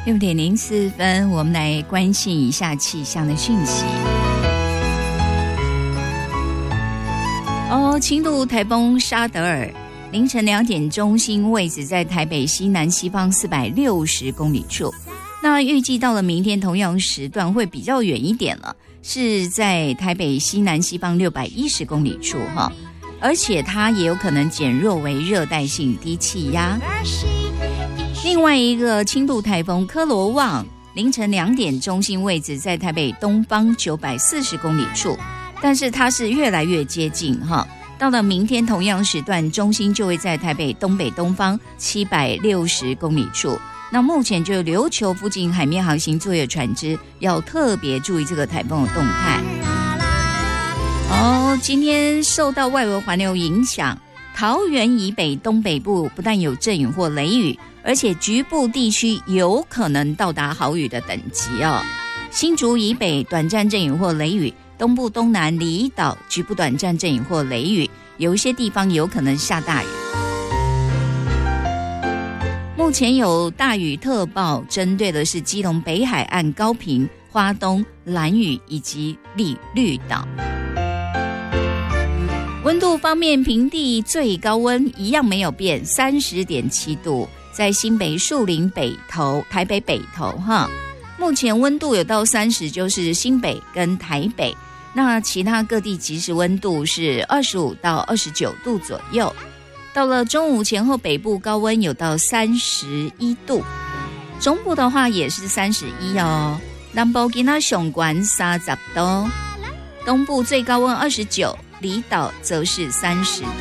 6:04，我们来关心一下气象的讯息。轻度台风沙德尔凌晨2点中心位置在台北西南西方460公里处，那预计到了明天同样时段会比较远一点了，是在台北西南西方610公里处哈，而且它也有可能减弱为热带性低气压。另外一个轻度台风科罗旺凌晨2点中心位置在台北东方940公里处，但是它是越来越接近哈。到了明天同样时段，中心就会在台北东北东方760公里处。那目前就琉球附近海面航行作业船只要特别注意这个台风的动态。今天受到外围环流影响，桃园以北东北部不但有阵雨或雷雨，而且局部地区有可能到达豪雨的等级哦。新竹以北短暂阵雨或雷雨，东部东南离岛局部短暂阵雨或雷雨，有一些地方有可能下大雨。目前有大雨特报，针对的是基隆北海岸、高屏、花东、兰屿以及绿岛。温度方面，平地最高温一样没有变，30.7度，在新北树林北投、台北北投哈。目前温度有到30，就是新北跟台北。那其他各地即时温度是25到29度左右。到了中午前后，北部高温有到31度，中部的话也是31哦。南部今天上关30度，东部最高温29，离岛则是30度。